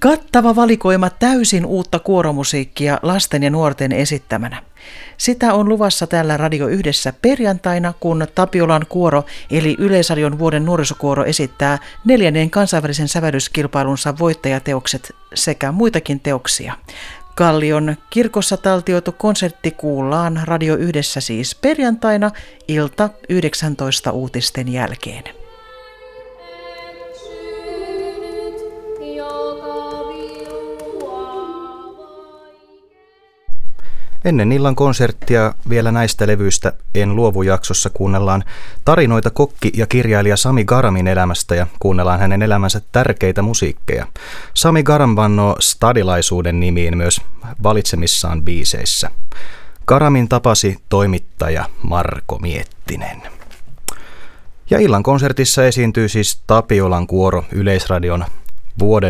Kattava valikoima täysin uutta kuoromusiikkia lasten ja nuorten esittämänä. Sitä on luvassa täällä Radio Yhdessä perjantaina, kun Tapiolan kuoro eli Yleisradion vuoden nuorisokuoro esittää 4. kansainvälisen sävellyskilpailunsa voittajateokset sekä muitakin teoksia. Kallion kirkossa taltioitu konsertti kuullaan Radio Yhdessä siis perjantaina ilta 19 uutisten jälkeen. Ennen illan konserttia vielä näistä levyistä En luovu -jaksossa kuunnellaan tarinoita kokki- ja kirjailija Sami Garamin elämästä ja kuunnellaan hänen elämänsä tärkeitä musiikkeja. Sami Garam vannoo stadilaisuuden nimiin myös valitsemissaan biiseissä. Garamin tapasi toimittaja Marko Miettinen. Ja illan konsertissa esiintyy siis Tapiolan kuoro Yleisradion vuoden